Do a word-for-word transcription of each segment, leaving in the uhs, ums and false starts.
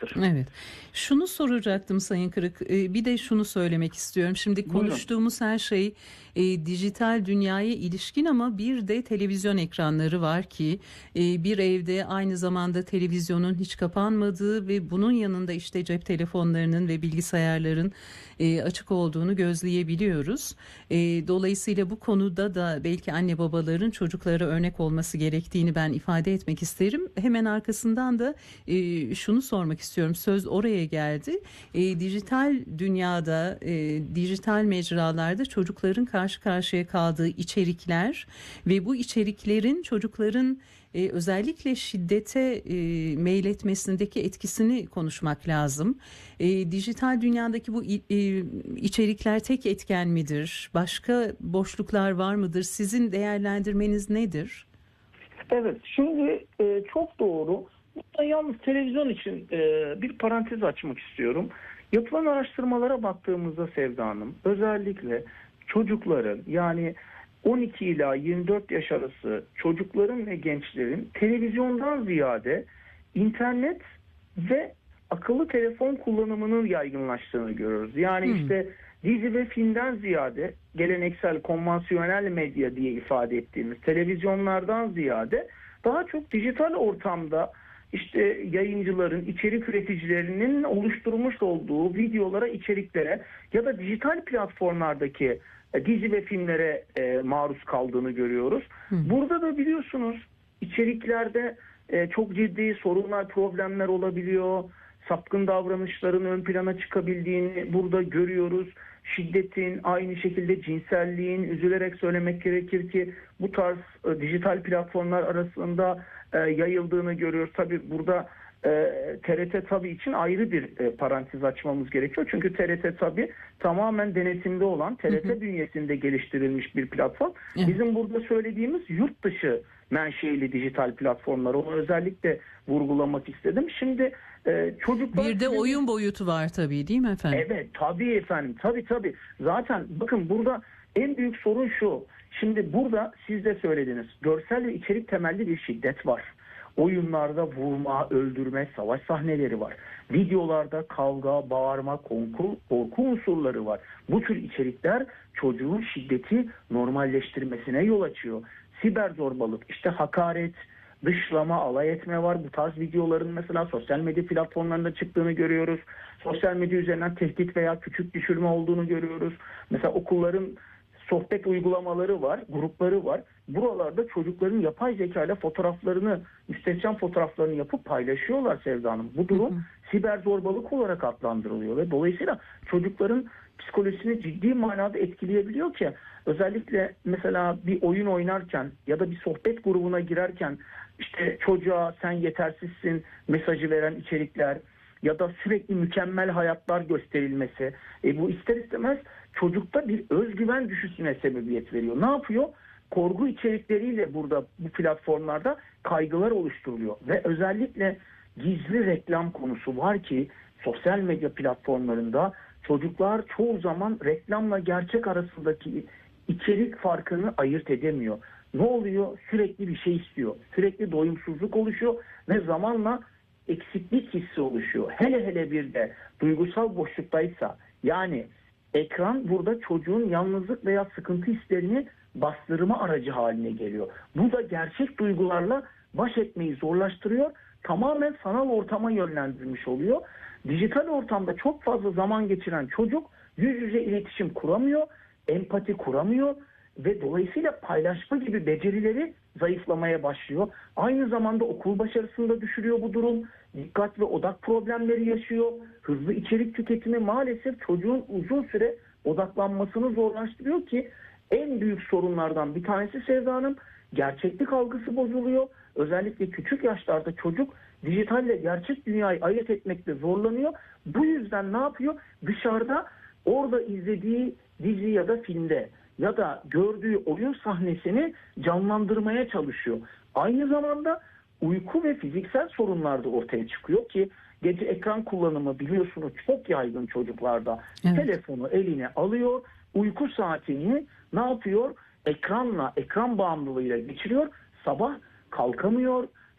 olacaktır. Evet. Şunu soracaktım Sayın Kırık. Ee, bir de şunu söylemek istiyorum. Şimdi konuştuğumuz her şey e, dijital dünyaya ilişkin ama bir de televizyon ekranları var ki e, bir evde aynı zamanda televizyonun hiç kapanmadığı ve bunun yanında işte cep telefonlarının ve bilgisayarların e, açık olduğunu gözleyebiliyoruz. E, dolayısıyla bu konuda da belki anne babaların çocuklara örnek olması gerektiğini ben ifade etmek isterim. Hemen arkasından da e, şunu sormak istiyorum. Söz oraya geldi. E, dijital dünyada, e, dijital mecralarda çocukların karşı karşıya kaldığı içerikler ve bu içeriklerin çocukların e, özellikle şiddete e, meyletmesindeki etkisini konuşmak lazım. E, dijital dünyadaki bu e, içerikler tek etken midir? Başka boşluklar var mıdır? Sizin değerlendirmeniz nedir? Evet, şimdi e, çok doğru. Burada yalnız televizyon için e, bir parantez açmak istiyorum. Yapılan araştırmalara baktığımızda Sevda Hanım, özellikle çocukların, yani on iki ila yirmi dört yaş arası çocukların ve gençlerin televizyondan ziyade internet ve akıllı telefon kullanımının yaygınlaştığını görüyoruz. Yani hmm. işte dizi ve filmden ziyade geleneksel, konvansiyonel medya diye ifade ettiğimiz televizyonlardan ziyade daha çok dijital ortamda işte yayıncıların, içerik üreticilerinin oluşturmuş olduğu videolara, içeriklere ya da dijital platformlardaki dizi ve filmlere e, maruz kaldığını görüyoruz. Hı. Burada da biliyorsunuz içeriklerde e, çok ciddi sorunlar, problemler olabiliyor. Sapkın davranışların ön plana çıkabildiğini burada görüyoruz. Şiddetin, aynı şekilde cinselliğin, üzülerek söylemek gerekir ki bu tarz e, dijital platformlar arasında e, yayıldığını görüyoruz. Tabii burada e, T R T tabii için ayrı bir e, parantez açmamız gerekiyor. Çünkü T R T tabii tamamen denetimde olan, T R T hı hı. bünyesinde geliştirilmiş bir platform. Evet. Bizim burada söylediğimiz yurt dışı menşeili dijital platformlar. Onu özellikle vurgulamak istedim. Şimdi e, çocuklar... Bir de oyun boyutu var tabii, değil mi efendim? Evet, tabii efendim. Tabii tabii. Zaten bakın burada en büyük sorun şu. Şimdi burada siz de söylediniz. Görsel ve içerik temelli bir şiddet var. Oyunlarda vurma, öldürme, savaş sahneleri var. Videolarda kavga, bağırma, korku, korku unsurları var. Bu tür içerikler çocuğun şiddeti normalleştirmesine yol açıyor. Siber zorbalık, işte hakaret, dışlama, alay etme var. Bu tarz videoların mesela sosyal medya platformlarında çıktığını görüyoruz. Sosyal medya üzerinden tehdit veya küçük düşürme olduğunu görüyoruz. Mesela okulların sohbet uygulamaları var, grupları var. Buralarda çocukların yapay zeka ile fotoğraflarını, müstehcen fotoğraflarını yapıp paylaşıyorlar Sevda Hanım. Bu durum hı hı. siber zorbalık olarak adlandırılıyor ve dolayısıyla çocukların psikolojisini ciddi manada etkileyebiliyor ki özellikle mesela bir oyun oynarken ya da bir sohbet grubuna girerken işte çocuğa sen yetersizsin mesajı veren içerikler ya da sürekli mükemmel hayatlar gösterilmesi e bu ister istemez çocukta bir özgüven düşüşüne sebebiyet veriyor. Ne yapıyor? Korku içerikleriyle burada bu platformlarda kaygılar oluşturuluyor ve özellikle gizli reklam konusu var ki sosyal medya platformlarında çocuklar çoğu zaman reklamla gerçek arasındaki içerik farkını ayırt edemiyor. Ne oluyor? Sürekli bir şey istiyor. Sürekli doyumsuzluk oluşuyor ve zamanla eksiklik hissi oluşuyor. Hele hele bir de duygusal boşluktaysa, yani ekran burada çocuğun yalnızlık veya sıkıntı hislerini bastırma aracı haline geliyor. Bu da gerçek duygularla baş etmeyi zorlaştırıyor. Tamamen sanal ortama yönlendirilmiş oluyor. Dijital ortamda çok fazla zaman geçiren çocuk yüz yüze iletişim kuramıyor, empati kuramıyor ve dolayısıyla paylaşma gibi becerileri zayıflamaya başlıyor. Aynı zamanda okul başarısını da düşürüyor bu durum. Dikkat ve odak problemleri yaşıyor. Hızlı içerik tüketimi maalesef çocuğun uzun süre odaklanmasını zorlaştırıyor ki en büyük sorunlardan bir tanesi Sevda Hanım, gerçeklik algısı bozuluyor. Özellikle küçük yaşlarda çocuk dijitalle gerçek dünyayı ayırt etmekte zorlanıyor. Bu yüzden ne yapıyor? Dışarıda orada izlediği dizi ya da filmde ya da gördüğü oyun sahnesini canlandırmaya çalışıyor. Aynı zamanda uyku ve fiziksel sorunlar da ortaya çıkıyor ki gece ekran kullanımı biliyorsunuz çok yaygın çocuklarda. Evet. Telefonu eline alıyor, uyku saatini ne yapıyor? Ekranla, ekran bağımlılığıyla geçiriyor. Sabah kalkamıyor,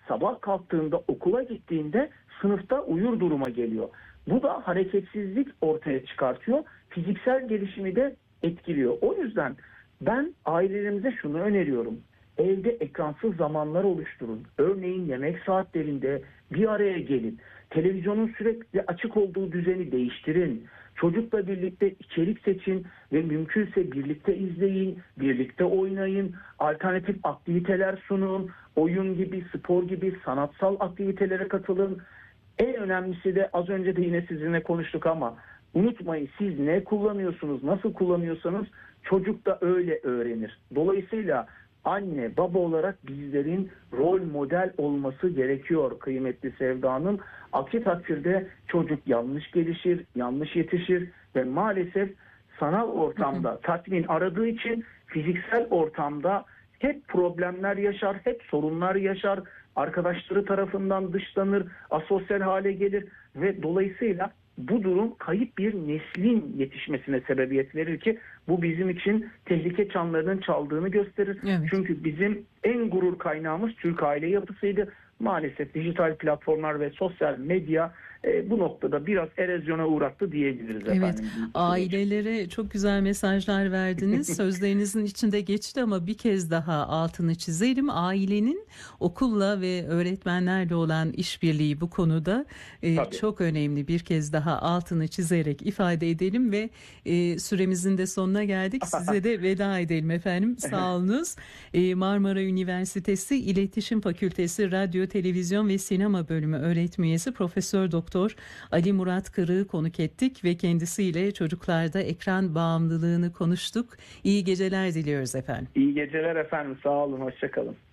sabah kalktığında okula gittiğinde sınıfta uyur duruma geliyor. Bu da hareketsizlik ortaya çıkartıyor. Fiziksel gelişimi de etkiliyor. O yüzden ben ailelerimize şunu öneriyorum. Evde ekransız zamanlar oluşturun. Örneğin yemek saatlerinde bir araya gelin. Televizyonun sürekli açık olduğu düzeni değiştirin. Çocukla birlikte içerik seçin ve mümkünse birlikte izleyin, birlikte oynayın, alternatif aktiviteler sunun, oyun gibi, spor gibi sanatsal aktivitelere katılın. En önemlisi de az önce de yine sizinle konuştuk ama unutmayın, siz ne kullanıyorsunuz, nasıl kullanıyorsanız çocuk da öyle öğrenir. Dolayısıyla anne, baba olarak bizlerin rol model olması gerekiyor kıymetli Sevda Hanım. Aksi takdirde çocuk yanlış gelişir, yanlış yetişir ve maalesef sanal ortamda tatmin aradığı için fiziksel ortamda hep problemler yaşar, hep sorunlar yaşar, arkadaşları tarafından dışlanır, asosyal hale gelir ve dolayısıyla bu durum kayıp bir neslin yetişmesine sebebiyet verir ki bu bizim için tehlike çanlarının çaldığını gösterir. Evet. Çünkü bizim en gurur kaynağımız Türk aile yapısıydı. Maalesef dijital platformlar ve sosyal medya e, bu noktada biraz erozyona uğrattı diyebiliriz Evet, efendim. ailelere çok güzel mesajlar verdiniz. Sözlerinizin içinde geçti ama bir kez daha altını çizelim. Ailenin okulla ve öğretmenlerle olan işbirliği bu konuda e, çok önemli. Bir kez daha altını çizerek ifade edelim ve e, süremizin de sonuna geldik. Size de veda edelim efendim. Sağ olunuz. E, Marmara Üniversitesi İletişim Fakültesi Radyo, Televizyon ve Sinema Bölümü öğretim üyesi Profesör Doktor Ali Murat Kırık'ı konuk ettik ve kendisiyle çocuklarda ekran bağımlılığını konuştuk. İyi geceler diliyoruz efendim. İyi geceler efendim. Sağ olun. Hoşça kalın.